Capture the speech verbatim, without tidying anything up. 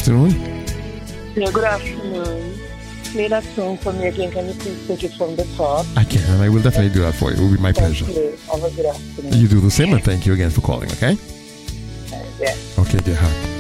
afternoon. Yeah, good afternoon. Play that song for me again. Can you please take it from the top? I can, and I will definitely do that for you. It will be my Thank pleasure. you. Have a good afternoon. You do the same, and thank you again for calling, okay? Yeah. Okay, dear heart.